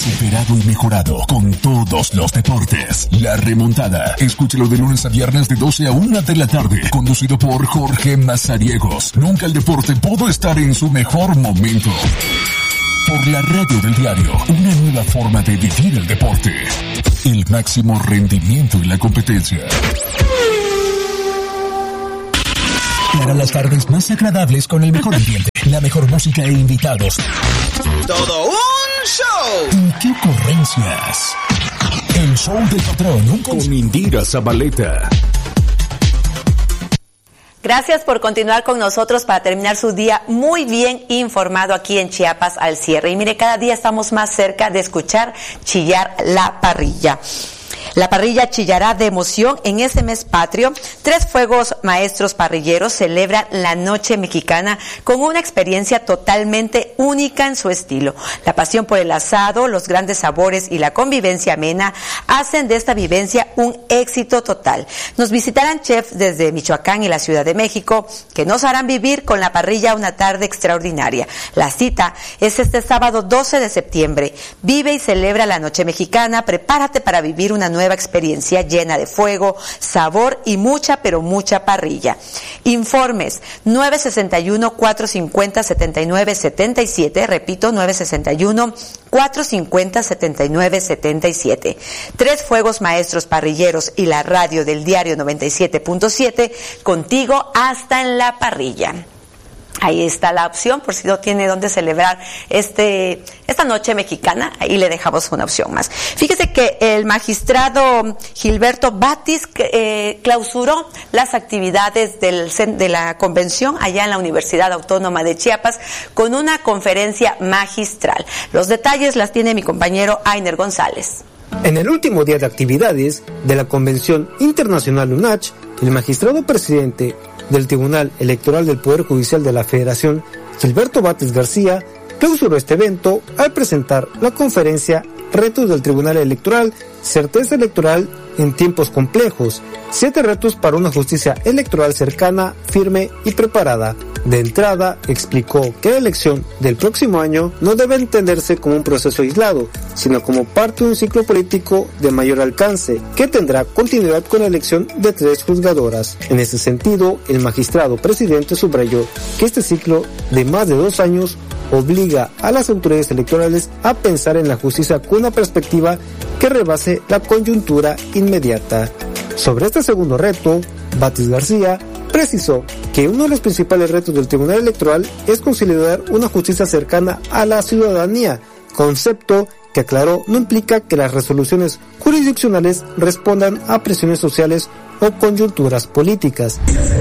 superado y mejorado con todos los deportes. La Remontada. Escúchalo de lunes a viernes de 12 a 1 de la tarde. Conducido por Jorge Mazariegos. Nunca el deporte pudo estar en su mejor momento. Por la radio del diario. Una nueva forma de vivir el deporte. El máximo rendimiento en la competencia. Para las tardes más agradables con el mejor ambiente, la mejor música e invitados. ¡Todo un show! ¿Y qué ocurrencias? El show del patrón con Indira Zabaleta. Gracias por continuar con nosotros para terminar su día muy bien informado aquí en Chiapas al cierre. Y mire, cada día estamos más cerca de escuchar chillar la parrilla. La parrilla chillará de emoción en este mes patrio. 3 fuegos maestros parrilleros celebran la noche mexicana con una experiencia totalmente única en su estilo. La pasión por el asado, los grandes sabores y la convivencia amena hacen de esta vivencia un éxito total. Nos visitarán chefs desde Michoacán y la Ciudad de México que nos harán vivir con la parrilla una tarde extraordinaria. La cita es este sábado 12 de septiembre. Vive y celebra la noche mexicana. Prepárate para vivir una nueva experiencia llena de fuego, sabor y mucha, pero mucha parrilla. Informes 961-450-7977, repito, 961-450-7977. 3 fuegos maestros parrilleros y la radio del diario 97.7, contigo hasta en la parrilla. Ahí está la opción, por si no tiene dónde celebrar esta noche mexicana, ahí le dejamos una opción más. Fíjese que el magistrado Gilberto Batis clausuró las actividades de la convención allá en la Universidad Autónoma de Chiapas con una conferencia magistral. Los detalles las tiene mi compañero Ainer González. En el último día de actividades de la Convención Internacional UNACH, el magistrado presidente del Tribunal Electoral del Poder Judicial de la Federación, Gilberto Batis García, clausuró este evento al presentar la conferencia Retos del Tribunal Electoral, Certeza Electoral en tiempos complejos, 7 retos para una justicia electoral cercana, firme y preparada. De entrada, explicó que la elección del próximo año no debe entenderse como un proceso aislado, sino como parte de un ciclo político de mayor alcance, que tendrá continuidad con la elección de 3 juzgadoras. En ese sentido, el magistrado presidente subrayó que este ciclo de más de 2 años obliga a las autoridades electorales a pensar en la justicia con una perspectiva que rebase la coyuntura inmediata. Sobre este segundo reto, Batis García precisó que uno de los principales retos del Tribunal Electoral es consolidar una justicia cercana a la ciudadanía, concepto que aclaró no implica que las resoluciones jurisdiccionales respondan a presiones sociales o coyunturas políticas.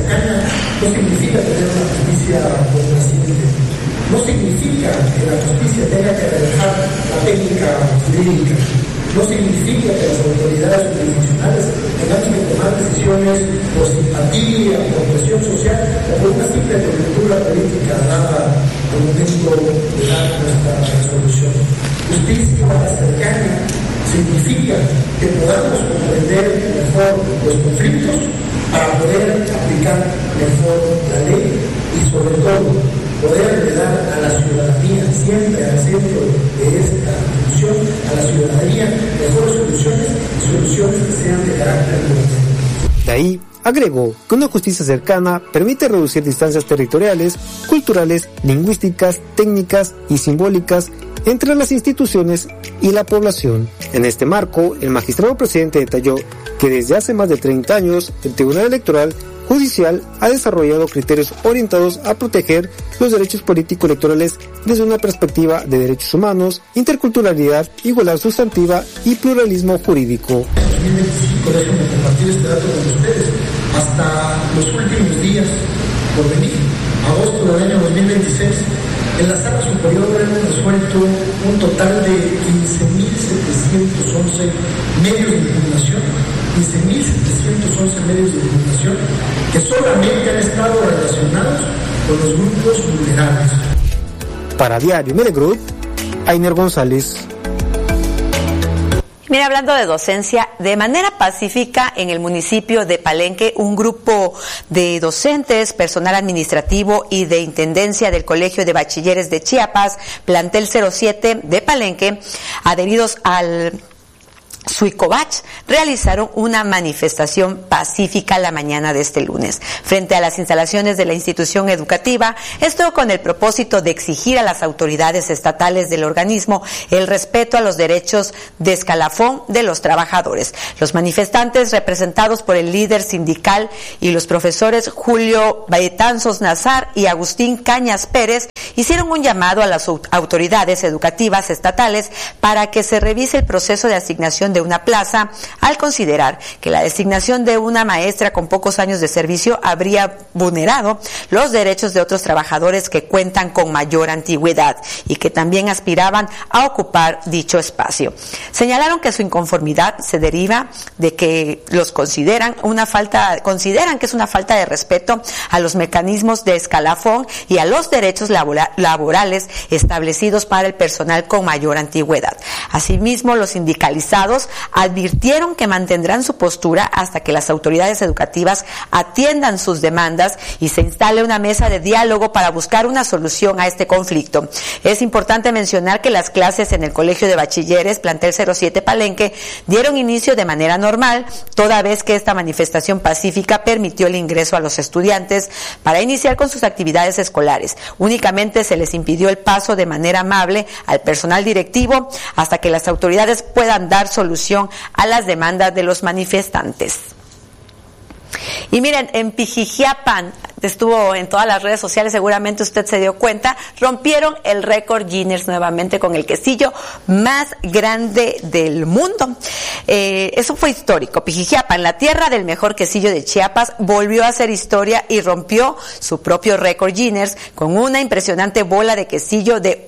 No significa tener una justicia complaciente, no significa que la justicia tenga que relajar la técnica jurídica, no significa que las autoridades jurisdiccionales tengan que tomar decisiones por simpatía, por presión social o por una simple coyuntura política dada al momento de dar nuestra resolución. Justicia cercana significa que podamos comprender mejor los conflictos para poder aplicar mejor la ley y sobre todo poder dar a la ciudadanía, siempre al centro de esta discusión, a la ciudadanía mejores soluciones y soluciones que sean de carácter global. De ahí, agregó que una justicia cercana permite reducir distancias territoriales, culturales, lingüísticas, técnicas y simbólicas entre las instituciones y la población. En este marco, el magistrado presidente detalló que desde hace más de 30 años, el Tribunal Electoral Judicial ha desarrollado criterios orientados a proteger los derechos político-electorales desde una perspectiva de derechos humanos, interculturalidad, igualdad sustantiva y pluralismo jurídico. En 2025 déjenme compartir este dato con ustedes. Hasta los últimos días por venir, agosto del año 2026, en la sala superior hemos resuelto un total de 15.711 medios de impugnación, 15.711 medios de impugnación que solamente han estado relacionados con los grupos vulnerables. Para Diario Media Group, Ainer González. Mira, hablando de docencia, de manera pacífica en el municipio de Palenque, un grupo de docentes, personal administrativo y de intendencia del Colegio de Bachilleres de Chiapas, plantel 07 de Palenque, adheridos al Suicobach, realizaron una manifestación pacífica la mañana de este lunes frente a las instalaciones de la institución educativa, esto con el propósito de exigir a las autoridades estatales del organismo el respeto a los derechos de escalafón de los trabajadores. Los manifestantes, representados por el líder sindical y los profesores Julio Baetanzos Nazar y Agustín Cañas Pérez, hicieron un llamado a las autoridades educativas estatales para que se revise el proceso de asignación de una plaza, al considerar que la designación de una maestra con pocos años de servicio habría vulnerado los derechos de otros trabajadores que cuentan con mayor antigüedad y que también aspiraban a ocupar dicho espacio. Señalaron que su inconformidad se deriva de que consideran que es una falta de respeto a los mecanismos de escalafón y a los derechos laborales establecidos para el personal con mayor antigüedad. Asimismo, los sindicalizados advirtieron que mantendrán su postura hasta que las autoridades educativas atiendan sus demandas y se instale una mesa de diálogo para buscar una solución a este conflicto. Es importante mencionar que las clases en el Colegio de Bachilleres, plantel 07 Palenque, dieron inicio de manera normal, toda vez que esta manifestación pacífica permitió el ingreso a los estudiantes para iniciar con sus actividades escolares. Únicamente se les impidió el paso de manera amable al personal directivo hasta que las autoridades puedan dar solución a las demandas de los manifestantes. Y miren, en Pijijiapan, estuvo en todas las redes sociales, seguramente usted se dio cuenta, rompieron el récord Guinness nuevamente con el quesillo más grande del mundo. Eso fue histórico. Pijijiapan, la tierra del mejor quesillo de Chiapas, volvió a hacer historia y rompió su propio récord Guinness con una impresionante bola de quesillo de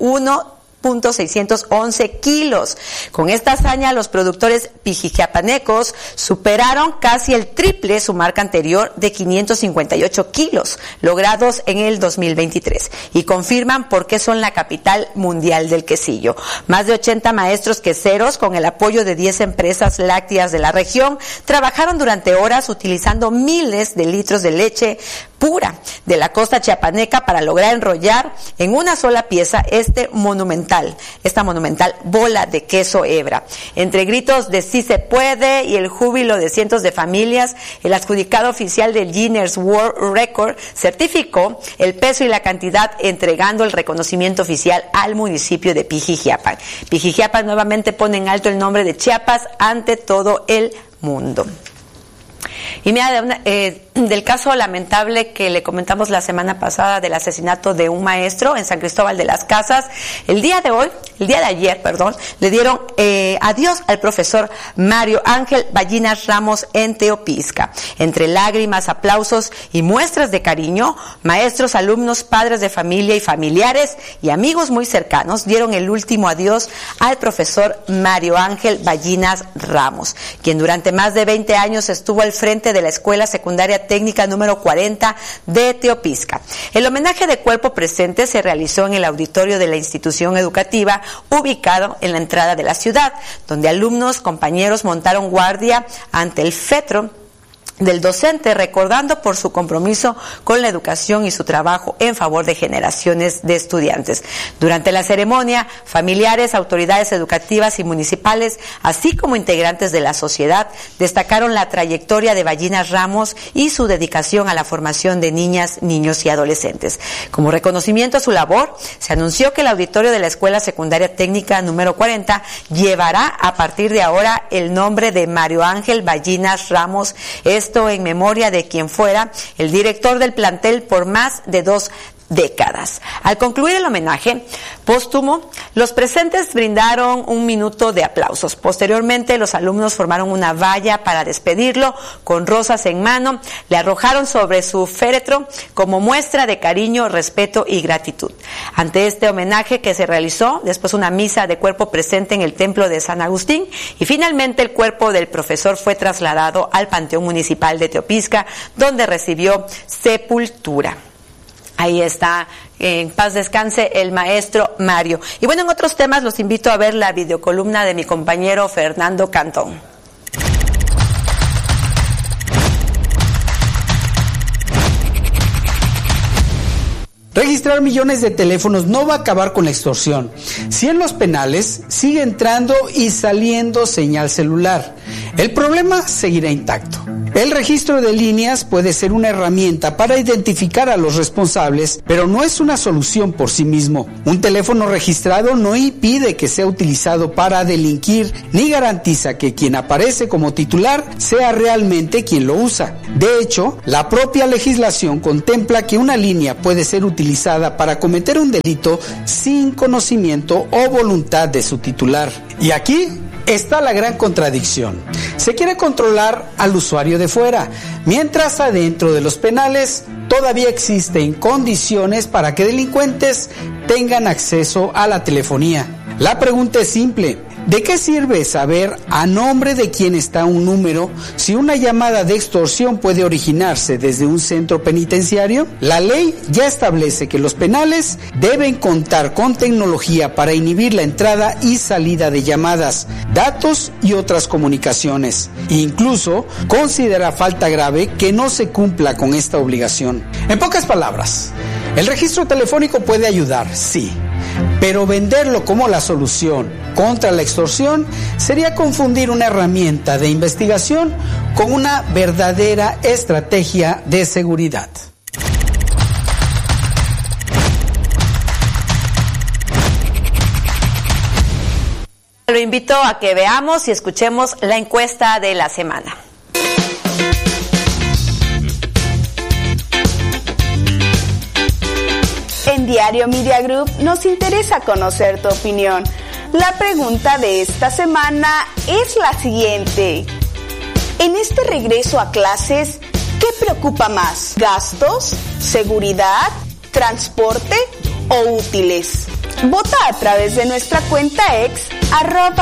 1.611 kilos. Con esta hazaña, los productores pijijiapanecos superaron casi el triple su marca anterior de 558 kilos, logrados en el 2023, y confirman por qué son la capital mundial del quesillo. Más de 80 maestros queseros, con el apoyo de 10 empresas lácteas de la región, trabajaron durante horas utilizando miles de litros de leche pura de la costa chiapaneca para lograr enrollar en una sola pieza esta monumental bola de queso hebra. Entre gritos de sí se puede y el júbilo de cientos de familias, el adjudicado oficial del Guinness World Record certificó el peso y la cantidad, entregando el reconocimiento oficial al municipio de Pijijiapan. Pijijiapan nuevamente pone en alto el nombre de Chiapas ante todo el mundo. Y mira, del caso lamentable que le comentamos la semana pasada del asesinato de un maestro en San Cristóbal de las Casas, el día de ayer, le dieron adiós al profesor Mario Ángel Ballinas Ramos en Teopisca. Entre lágrimas, aplausos y muestras de cariño, maestros, alumnos, padres de familia y familiares y amigos muy cercanos dieron el último adiós al profesor Mario Ángel Ballinas Ramos, quien durante más de 20 años estuvo al frente de la Escuela Secundaria Técnica número 40 de Teopisca. El homenaje de cuerpo presente se realizó en el auditorio de la institución educativa, ubicado en la entrada de la ciudad, donde alumnos, compañeros montaron guardia ante el féretro del docente, recordando por su compromiso con la educación y su trabajo en favor de generaciones de estudiantes. Durante la ceremonia, familiares, autoridades educativas y municipales, así como integrantes de la sociedad, destacaron la trayectoria de Ballinas Ramos y su dedicación a la formación de niñas, niños y adolescentes. Como reconocimiento a su labor, se anunció que el auditorio de la Escuela Secundaria Técnica número 40 llevará a partir de ahora el nombre de Mario Ángel Ballinas Ramos, esto en memoria de quien fuera el director del plantel por más de 2 décadas. Al concluir el homenaje póstumo, los presentes brindaron un minuto de aplausos. Posteriormente, los alumnos formaron una valla para despedirlo con rosas en mano, le arrojaron sobre su féretro como muestra de cariño, respeto y gratitud. Ante este homenaje que se realizó, después una misa de cuerpo presente en el templo de San Agustín, y finalmente el cuerpo del profesor fue trasladado al Panteón Municipal de Teopisca, donde recibió sepultura. Ahí está en paz descanse el maestro Mario. Y bueno, en otros temas los invito a ver la videocolumna de mi compañero Fernando Cantón. Registrar millones de teléfonos no va a acabar con la extorsión. Si en los penales sigue entrando y saliendo señal celular, el problema seguirá intacto. El registro de líneas puede ser una herramienta para identificar a los responsables, pero no es una solución por sí mismo. Un teléfono registrado no impide que sea utilizado para delinquir, ni garantiza que quien aparece como titular sea realmente quien lo usa. De hecho, la propia legislación contempla que una línea puede ser utilizada para cometer un delito sin conocimiento o voluntad de su titular. Y aquí está la gran contradicción. Se quiere controlar al usuario de fuera, mientras adentro de los penales todavía existen condiciones para que delincuentes tengan acceso a la telefonía. La pregunta es simple: ¿de qué sirve saber a nombre de quién está un número si una llamada de extorsión puede originarse desde un centro penitenciario? La ley ya establece que los penales deben contar con tecnología para inhibir la entrada y salida de llamadas, datos y otras comunicaciones. Incluso considera falta grave que no se cumpla con esta obligación. En pocas palabras, el registro telefónico puede ayudar, sí, pero venderlo como la solución contra la extorsión sería confundir una herramienta de investigación con una verdadera estrategia de seguridad. Lo invito a que veamos y escuchemos la encuesta de la semana. En Diario Media Group nos interesa conocer tu opinión. La pregunta de esta semana es la siguiente. En este regreso a clases, ¿qué preocupa más? ¿Gastos? ¿Seguridad? ¿Transporte? ¿O útiles? Vota a través de nuestra cuenta ex